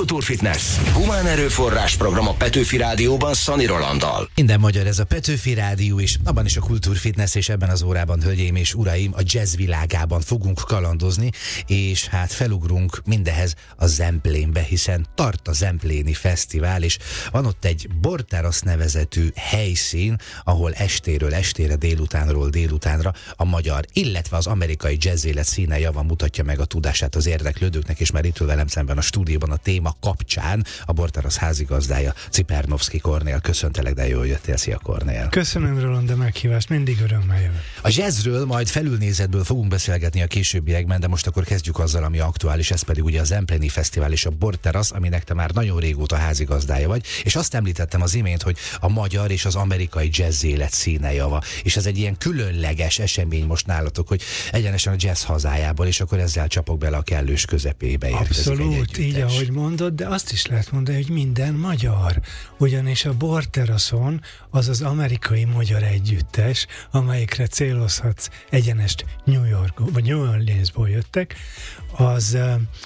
Kultúrfitness. Humán erőforrás program a Petőfi Rádióban Szani Rolanddal. Minden magyar, ez a Petőfi Rádió, és abban is a Kultúrfitness, és ebben az órában, hölgyeim és uraim, a jazz világában fogunk kalandozni, és hát felugrunk mindehez a Zemplénbe, hiszen tart a Zempléni Fesztivál, és van ott egy Borterasz nevezetű helyszín, ahol estéről estére, délutánról délutánra a magyar, illetve az amerikai jazzélet színe javan mutatja meg a tudását az érdeklődőknek, és már itt ül velem szemben a stúdióban a téma kapcsán a Borterasz házigazdája, Cipernovszky Kornél. Köszöntelek, de jól jöttél. Szia, Kornél. Köszönöm, Roland, a meghívást, mindig örömmel jövök. A jazzről majd felülnézetből fogunk beszélgetni a későbbiekben, de most akkor kezdjük azzal, ami aktuális, ez pedig ugye a Zempléni Fesztivál és a Borterasz, aminek te már nagyon régóta házigazdája vagy, és azt említettem az imént, hogy a magyar és az amerikai jazzélet színe java, és ez egy ilyen különleges esemény most nálatok, hogy egyenesen a jazz hazájából, és akkor ezzel csapok bele a kellős közepébe érkezik. Abszolút, így ahogy mondod, de azt is lehet mondani, hogy minden magyar, ugyanis a Borteraszon az az amerikai magyar együttes, amelyikre célozhatsz, egyenest New York vagy New Orleansból jöttek, az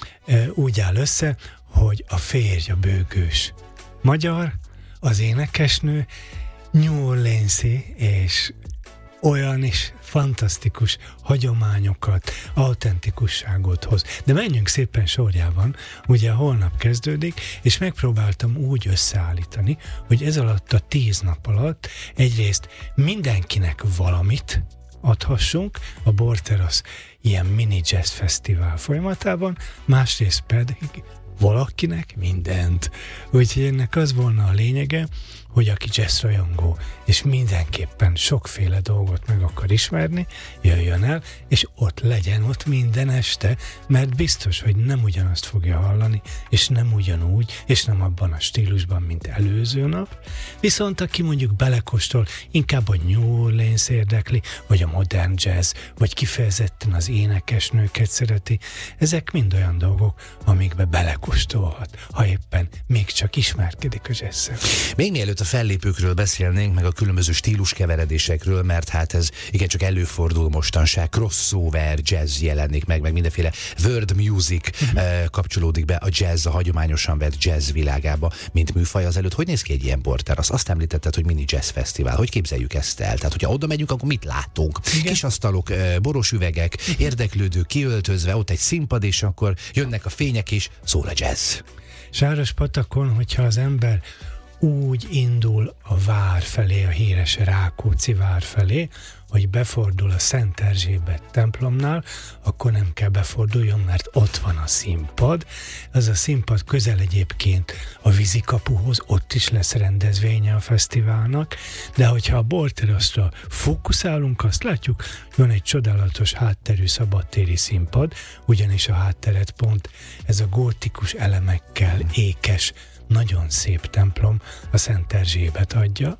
úgy áll össze, hogy a férj a bőgős magyar, az énekesnő New Orleans-i, és olyan is fantasztikus hagyományokat, autentikusságot hoz. De menjünk szépen sorjában, ugye holnap kezdődik, és megpróbáltam úgy összeállítani, hogy ez alatt a 10 nap alatt egyrészt mindenkinek valamit adhassunk a Borterasz ilyen mini jazz fesztivál folyamatában, másrészt pedig valakinek mindent. Úgyhogy ennek az volna a lényege, hogy aki jazz rajongó, és mindenképpen sokféle dolgot meg akar ismerni, jöjjön el, és ott legyen ott minden este, mert biztos, hogy nem ugyanazt fogja hallani, és nem ugyanúgy, és nem abban a stílusban, mint előző nap. Viszont aki mondjuk belekóstol, inkább a New Orleans érdekli, vagy a modern jazz, vagy kifejezetten az énekesnőket szereti, ezek mind olyan dolgok, amikbe belekóstolhat, ha éppen még csak ismerkedik a jazz-szel. Még mielőtt a fellépőkről beszélnénk, meg a különböző stíluskeveredésekről, mert hát ez igencsak előfordul mostanság, crossover jazz jelenik meg mindenféle world music kapcsolódik be a jazz, a hagyományosan vett jazz világába, mint műfaj. Azelőtt hogy néz ki egy ilyen Borterasz? Azt említetted, hogy mini jazz fesztivál. Hogy képzeljük ezt el? Tehát, hogyha oda megyünk, akkor mit látunk? Igen. Kis asztalok, boros üvegek, érdeklődők kiöltözve, ott egy színpad, és akkor jönnek a fények, és szól a jazz. Sárospatakon, hogyha az ember úgy indul a vár felé, a híres Rákóczi vár felé, hogy befordul a Szent Erzsébet templomnál, akkor nem kell beforduljon, mert ott van a színpad. Ez a színpad közel egyébként a vízikapuhoz, ott is lesz rendezvénye a fesztiválnak, de hogyha a Borteraszra fókuszálunk, azt látjuk, van egy csodálatos hátterű szabadtéri színpad, ugyanis a hátteret pont ez a gótikus elemekkel ékes, nagyon szép templom, a Szent Erzsébet adja,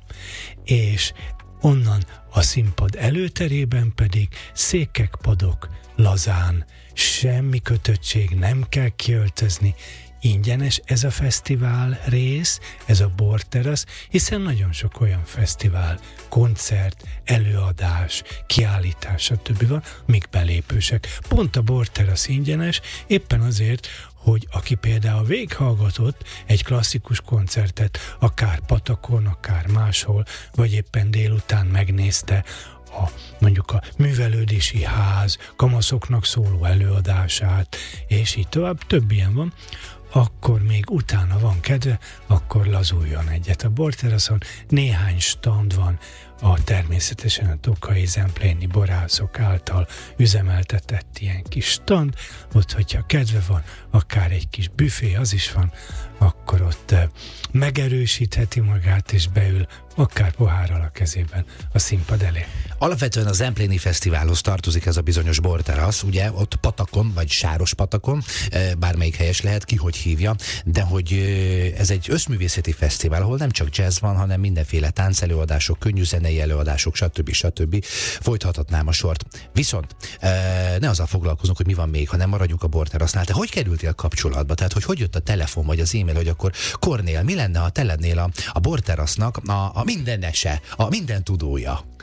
és onnan a színpad előterében pedig székek, padok, lazán, semmi kötöttség, nem kell kiöltözni, ingyenes ez a fesztivál rész, ez a Borterasz, hiszen nagyon sok olyan fesztivál, koncert, előadás, kiállítás, stb. Van, míg belépősek. Pont a Borterasz ingyenes, éppen azért, hogy aki például végighallgatott egy klasszikus koncertet, akár Patakon, akár máshol, vagy éppen délután megnézte mondjuk a művelődési ház, kamaszoknak szóló előadását, és így tovább, több ilyen van, akkor még utána van kedve, akkor lazuljon egyet a Borteraszon. Néhány stand van, természetesen a tokai zempléni borászok által üzemeltetett ilyen kis stand, ott, hogyha kedve van, akár egy kis büfé, az is van, akkor ott megerősítheti magát, és beül akár pohárral a kezében a színpad elé. Alapvetően a Zempléni Fesztiválhoz tartozik ez a bizonyos Borterasz, ugye ott Patakon, vagy Sárospatakon, bármelyik helyes lehet, ki hogy hívja, de hogy ez egy összművészeti fesztivál, ahol nem csak jazz van, hanem mindenféle táncelőadások, könnyű zenei előadások, stb. Folytathatnám a sort. Viszont ne azzal foglalkozunk, hogy mi van még, hanem maradjunk a Borterasznál. Te hogy kerültél kapcsolatba? Tehát, hogy jött a telefon, vagy az e-mail, hogy akkor Kornél, mi lenne, ha te lennél a Borterasznak a mindennese, a minden tudója?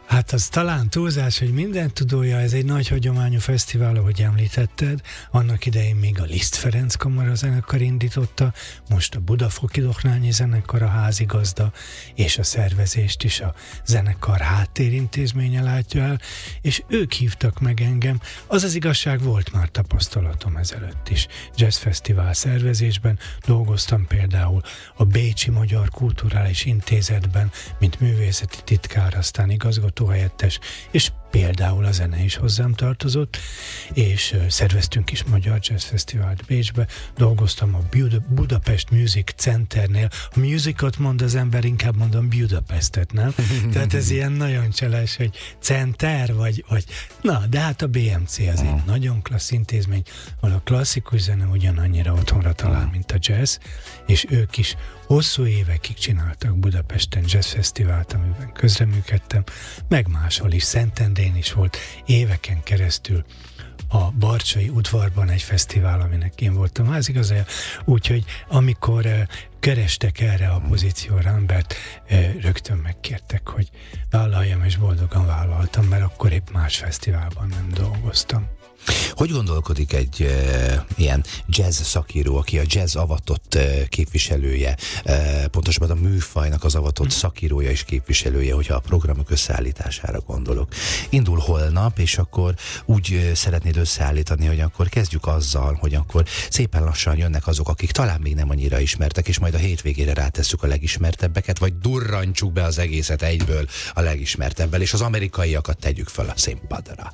Hát az talán túlzás, hogy minden tudója, ez egy nagy hagyományú fesztivál, ahogy említetted. Annak idején még a Liszt Ferenc Kamara zenekar indította, most a Budafoki Doknányi zenekar a házigazda, és a szervezést is a zenekar háttérintézménye látja el, és ők hívtak meg engem. Az az igazság, volt már tapasztalatom ezelőtt is. Jazzfesztivál szervezésben dolgoztam például a Bécsi Magyar Kulturális Intézetben, mint művészeti titkár, aztán igazgatóhelyettes, és például a zene is hozzám tartozott, és szerveztünk is Magyar Jazz Fesztivált Bécsbe, dolgoztam a Budapest Music Centernél. A musicot mond az ember, inkább mondom Budapestet, nem? Tehát ez ilyen nagyon cseles, hogy center, vagy na, de hát a BMC az egy nagyon klassz intézmény, ahol a klasszikus zene ugyanannyira otthonra talál, mint a jazz, és ők is hosszú évekig csináltak Budapesten jazzfesztivált, amiben közreműködtem, meg máshol is, Szentendrén is volt éveken keresztül a Barcsai udvarban egy fesztivál, aminek én voltam házigazdája, úgyhogy amikor kerestek erre a pozícióra embert, rögtön megkértek, hogy vállaljam, és boldogan vállaltam, mert akkor épp más fesztiválban nem dolgoztam. Hogy gondolkodik egy ilyen jazz szakíró, aki a jazz avatott képviselője, pontosabban a műfajnak az avatott szakírója és képviselője, hogyha a programok összeállítására gondolok. Indul holnap, és akkor úgy szeretnéd összeállítani, hogy akkor kezdjük azzal, hogy akkor szépen lassan jönnek azok, akik talán még nem annyira ismertek, és majd a hétvégére rátesszük a legismertebbeket, vagy durrantsuk be az egészet egyből a legismertebbel, és az amerikaiakat tegyük fel a színpadra.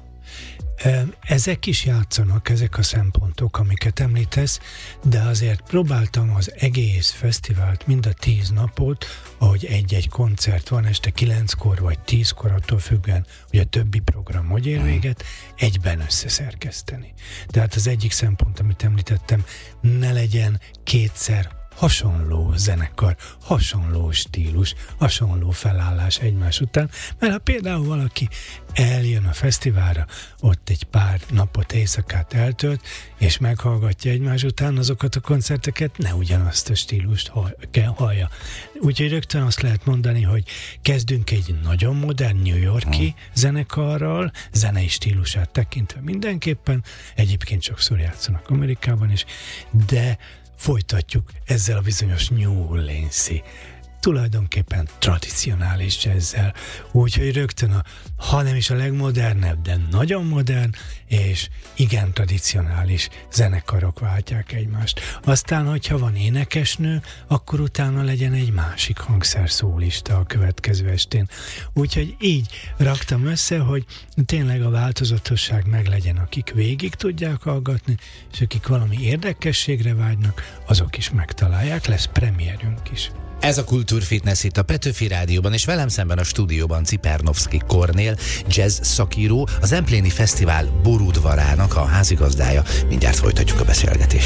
Ezek is játszanak, ezek a szempontok, amiket említesz, de azért próbáltam az egész fesztivált, mind a 10 napot, ahogy egy-egy koncert van este 9-kor vagy 10-kor, attól függően, hogy a többi program hogy ér véget, egyben összeszerkeszteni. Tehát az egyik szempont, amit említettem, ne legyen kétszer hasonló zenekar, hasonló stílus, hasonló felállás egymás után, mert ha például valaki eljön a fesztiválra, ott egy pár napot, éjszakát eltölt, és meghallgatja egymás után azokat a koncerteket, ne ugyanazt a stílust hallja. Úgyhogy rögtön azt lehet mondani, hogy kezdünk egy nagyon modern New York-i zenekarral, zenei stílusát tekintve mindenképpen, egyébként sokszor játszanak Amerikában is, de folytatjuk ezzel a bizonyos New Orleans-i, tulajdonképpen tradicionális jazzzel, úgyhogy rögtön ha nem is a legmodernebb, de nagyon modern és igen tradicionális zenekarok váltják egymást. Aztán, hogyha van énekesnő, akkor utána legyen egy másik hangszerszólista a következő estén. Úgyhogy így raktam össze, hogy tényleg a változatosság meglegyen, akik végig tudják hallgatni, és akik valami érdekességre vágynak, azok is megtalálják, lesz premierünk is. Ez a Kultúrfitness itt a Petőfi Rádióban, és velem szemben a stúdióban Cipernovszky Kornél, jazz szakíró, a Zempléni Fesztivál borudvarának a házigazdája. Mindjárt folytatjuk a beszélgetést.